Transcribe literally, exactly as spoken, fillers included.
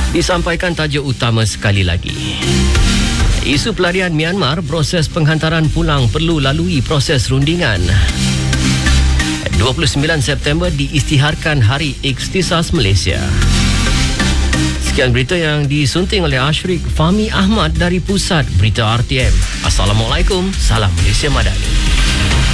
Disampaikan tajuk utama sekali lagi. Isu pelarian Myanmar, proses penghantaran pulang perlu lalui proses rundingan. dua puluh sembilan September diisytiharkan Hari Ikhtisas Malaysia. Sekian berita yang disunting oleh Ashrik Fahmi Ahmad dari Pusat Berita R T M. Assalamualaikum, salam Malaysia Madani.